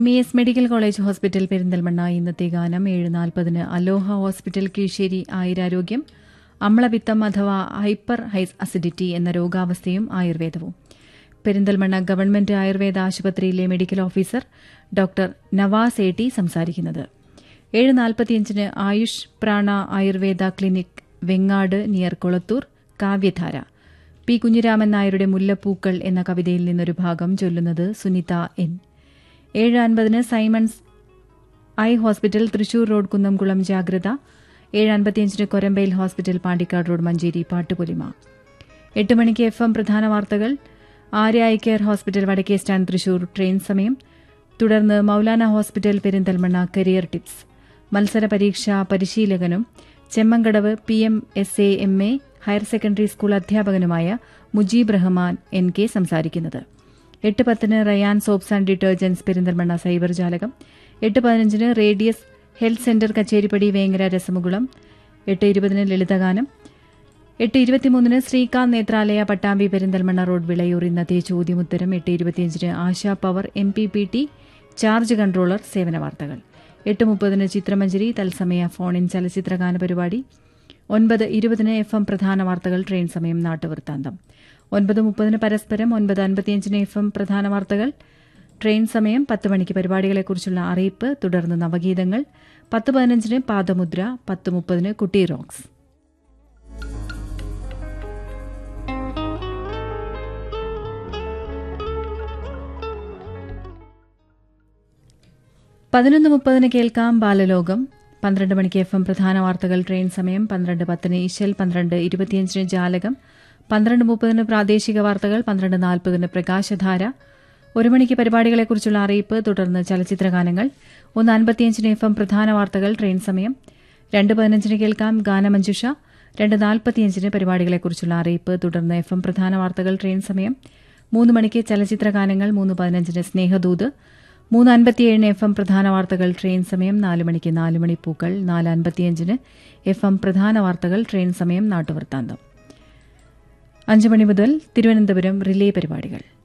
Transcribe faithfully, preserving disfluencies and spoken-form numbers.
മി S medical college hospital Perinthalmanna ഇന്നത്തെ ഗാനം ഏഴ് നാൽപ്പതിന് അലോഹ ഹോസ്പിറ്റൽ കീഴ്ശ്ശേരി ആയുരാരോഗ്യം അമ്ലപിത്തം അഥവാ ഹൈപ്പർ അസിഡിറ്റി എന്ന രോഗാവസ്ഥയും ആയുർവേദവും. പെരിന്തൽമണ്ണ ഗവൺമെന്റ് ആയുർവേദ ആശുപത്രിയിലെ medical officer doctor Nawaz A T സംസാരിക്കുന്നത്. ഏഴ് നാൽപ്പത്തിയഞ്ചിന് ആയുഷ് പ്രാണ ആയുർവേദ ക്ലിനിക് വെങ്ങാട് നിയർ കൊളത്തൂർ കാവ്യധാര. പി കുഞ്ഞിരാമൻ നായരുടെ മുല്ലപ്പൂക്കൾ എന്ന കവിതയിൽ നിന്നൊരു ഭാഗം ചൊല്ലുന്നത് സുനിത എൻ. ഏഴ് അൻപതിന് Symons eye hospital Thrissur road Kunnamkulam ജാഗ്രത. ഏഴ് അൻപത്തിയഞ്ചിന് കൊരമ്പയിൽ ഹോസ്പിറ്റൽ പാണ്ടിക്കാട് റോഡ് മഞ്ചേരി പാട്ടുപൊലിമ. എട്ട് മണിക്ക് എഫ് എം പ്രധാന വാർത്തകൾ. ആര്യ ഐ കെയർ ഹോസ്പിറ്റൽ വടക്കേ സ്റ്റാൻഡ് തൃശൂർ ട്രെയിൻ സമയം. തുടർന്ന് Maulana hospital Perinthalmanna career tips. മത്സര പരീക്ഷാ പരിശീലകനും Chemmankadavu P M S A M A higher secondary school അധ്യാപകനുമായ Mujeeb Rahman N K സംസാരിക്കുന്നത്. എട്ട് പത്തിന് Ryan soaps and detergents Perinthalmanna cyber ജാലകം. എട്ട് പതിനഞ്ചിന് radius health centre Kacheripadi Vengara രസമുകുളം. എട്ട് ഇരുപതിന് ലളിതഗാനം. എട്ട് ഇരുപത്തിമൂന്നിന് ശ്രീകാന്ത് നേത്രാലയ പട്ടാമ്പി പെരിന്തൽമണ്ണ റോഡ് വിളയൂർ ഇന്നത്തെ ചോദ്യമുത്തരം. എട്ട് ഇരുപത്തിയഞ്ചിന് ASHA power M P P T charge controller സേവന വാർത്തകൾ. എട്ട് മുപ്പതിന് ചിത്രമഞ്ജരി തത്സമയ ഫോൺ ഇൻ ചലച്ചിത്രഗാന പരിപാടി. ഒൻപത് ഇരുപതിന് എഫ് എം പ്രധാന വാർത്തകൾ ട്രെയിൻ സമയം നാട്ടുവൃത്താന്തം. ഒൻപത് മുപ്പതിന് പരസ്പരം. ഒൻപത് അൻപത്തിയഞ്ചിന് എഫ് എം പ്രധാന വാർത്തകൾ ട്രെയിൻ സമയം. പത്ത് മണിക്ക് പരിപാടികളെക്കുറിച്ചുള്ള അറിയിപ്പ്. തുടർന്ന് നവഗീതങ്ങൾ. പത്ത് പതിനഞ്ചിന് പാദമുദ്ര. പത്ത് മുപ്പതിന് കുട്ടി റോക്സ്. പതിനൊന്ന് മുപ്പതിന് കേൾക്കാം ബാലലോകം. പന്ത്രണ്ട് മണിക്ക് എഫ് എം പ്രധാന വാർത്തകൾ ട്രെയിൻ സമയം. പന്ത്രണ്ട് പത്തിന് ഇശൽ. പന്ത്രണ്ട് ഇരുപത്തിയഞ്ചിന് ജാലകം. പന്ത്രണ്ട് മുപ്പതിന് പ്രാദേശിക വാർത്തകൾ. പന്ത്രണ്ട് നാൽപ്പതിന് പ്രകാശധാര. ഒരു മണിക്ക് പരിപാടികളെക്കുറിച്ചുള്ള അറിയിപ്പ്. തുടർന്ന് ചലച്ചിത്രഗാനങ്ങൾ. ഒന്ന് അൻപത്തിയഞ്ചിന് എഫ് എം പ്രധാന വാർത്തകൾ ട്രെയിൻ സമയം. രണ്ട് പതിനഞ്ചിന് കേൾക്കാം ഗാനമഞ്ജുഷ. രണ്ട് നാൽപ്പത്തിയഞ്ചിന് പരിപാടികളെക്കുറിച്ചുള്ള അറിയിപ്പ്. തുടർന്ന് എഫ് എം പ്രധാന വാർത്തകൾ ട്രെയിൻ സമയം. മൂന്ന് മണിക്ക് ചലച്ചിത്രഗാനങ്ങൾ. മൂന്ന് പതിനഞ്ചിന് സ്നേഹദൂത്. മൂന്ന് അൻപത്തിയേഴിന് എഫ് എം പ്രധാന വാർത്തകൾ ട്രെയിൻ സമയം. നാല് മണിക്ക് നാല് മണിപ്പൂക്കൾ. നാല് അൻപത്തിയഞ്ചിന് എഫ് എം പ്രധാന വാർത്തകൾ ട്രെയിൻ സമയം നാട്ടുവൃത്താന്തം. അഞ്ചു മണി മുതൽ തിരുവനന്തപുരം റിലേ പരിപാടികൾ.